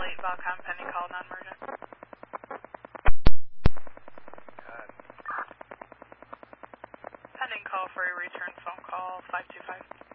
Elite Volcom, pending call, non-emergent. Pending call for a return phone call, 525.